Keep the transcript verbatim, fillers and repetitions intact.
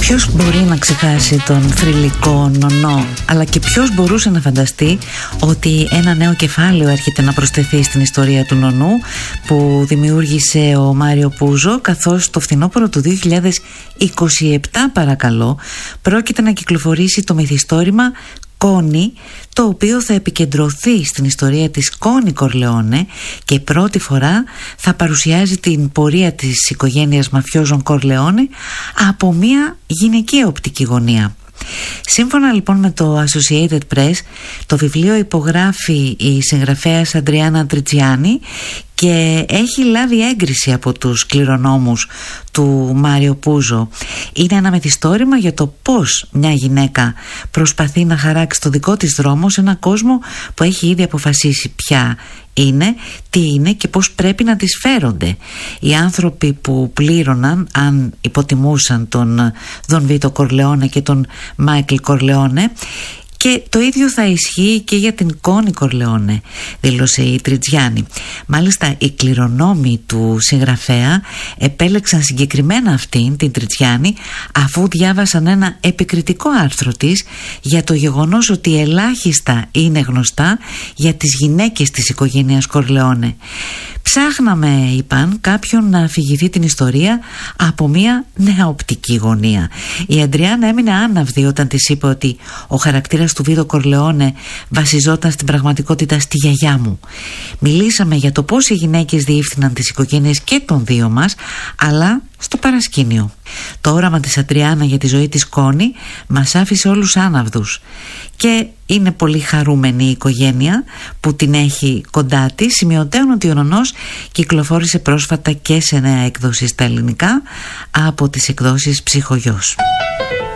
Ποιος μπορεί να ξεχάσει τον θρυλικό Νονό, αλλά και ποιος μπορούσε να φανταστεί ότι ένα νέο κεφάλαιο έρχεται να προσθεθεί στην ιστορία του Νονού που δημιούργησε ο Μάριο Πούζο, καθώς το φθινόπωρο του δύο χιλιάδες είκοσι επτά, παρακαλώ, πρόκειται να κυκλοφορήσει το μυθιστόρημα Κόνη, το οποίο θα επικεντρωθεί στην ιστορία της Κόνη Κορλεόνε και πρώτη φορά θα παρουσιάζει την πορεία της οικογένειας μαφιόζων Κορλεόνε από μια γυναικεία οπτική γωνία. Σύμφωνα λοιπόν με το Associated Press, το βιβλίο υπογράφει η συγγραφέας Αντριάννα Τριτζιάνι και έχει λάβει έγκριση από τους κληρονόμους του Μάριο Πούζο. Είναι ένα μυθιστόρημα για το πώς μια γυναίκα προσπαθεί να χαράξει το δικό της δρόμο σε ένα κόσμο που έχει ήδη αποφασίσει ποια είναι, τι είναι και πώς πρέπει να τις φέρονται. Οι άνθρωποι που πλήρωναν, αν υποτιμούσαν τον Δον Βίτο Κορλεόνε και τον Μάικλ Κορλεόνε, και το ίδιο θα ισχύει και για την Κόνη Κορλεόνε, δήλωσε η Τριτζιάνι. Μάλιστα οι κληρονόμοι του συγγραφέα επέλεξαν συγκεκριμένα αυτήν την Τριτζιάνι αφού διάβασαν ένα επικριτικό άρθρο της για το γεγονός ότι ελάχιστα είναι γνωστά για τις γυναίκες της οικογένειας Κορλεόνε. Ψάχναμε, είπαν, κάποιον να αφηγηθεί την ιστορία από μια νέα οπτική γωνία. Η Αντριάννα έμεινε άναυδη όταν της είπε ότι ο χαρακτήρας του Βίτο Κορλεόνε βασιζόταν στην πραγματικότητα στη γιαγιά μου. Μιλήσαμε για το πώς οι γυναίκες διεύθυναν τις οικογένειες και των δύο μας, αλλά στο παρασκήνιο. Το όραμα της Αντριάννα για τη ζωή της Κόνη μας άφησε όλους άναυδους και είναι πολύ χαρούμενη η οικογένεια που την έχει κοντά της. Σημειωτέων ότι ο Νονός κυκλοφόρησε πρόσφατα και σε νέα έκδοση στα ελληνικά από τις εκδόσεις Ψυχογιός.